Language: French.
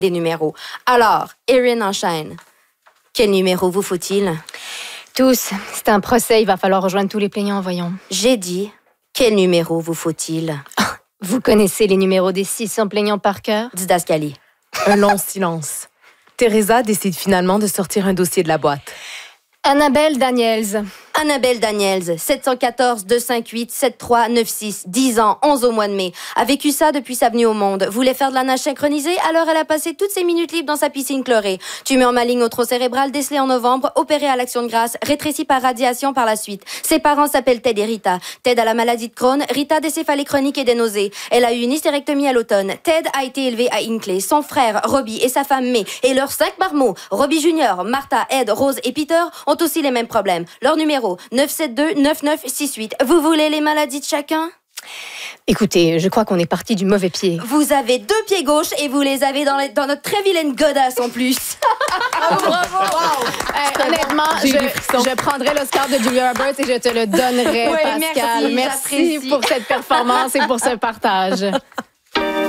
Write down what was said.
des numéros. Alors, Erin enchaîne. Quel numéro vous faut-il? Tous. C'est un procès, il va falloir rejoindre tous les plaignants, voyons. J'ai dit, quel numéro vous faut-il? Vous connaissez les numéros des 600 plaignants par cœur? Didascalie. Un long silence. Teresa décide finalement de sortir un dossier de la boîte. Annabelle Daniels. Annabelle Daniels, 714-258-7396, 10 ans, 11 au mois de mai. A vécu ça depuis sa venue au monde. Voulait faire de la nage synchronisée, alors elle a passé toutes ses minutes libres dans sa piscine chlorée. Tumeur maligne au tronc cérébral décelée en novembre, opérée à l'action de grâce, rétrécie par radiation par la suite. Ses parents s'appellent Ted et Rita. Ted a la maladie de Crohn, Rita des céphalées chroniques et des nausées. Elle a eu une hystérectomie à l'automne. Ted a été élevé à Hinckley. Son frère, Robbie, et sa femme May, et leurs 5 marmots, Robbie Junior, Martha, Ed, Rose et Peter, ont aussi les mêmes problèmes. Leur numéro, 972-9968. Vous voulez les maladies de chacun? Écoutez, je crois qu'on est parti du mauvais pied. Vous avez 2 pieds gauches et vous les avez dans notre très vilaine godasse en plus. Bravo! Wow. Honnêtement, je prendrai l'Oscar de Julia Roberts et je te le donnerai, Oui, Pascal. merci Pour cette performance et pour ce partage.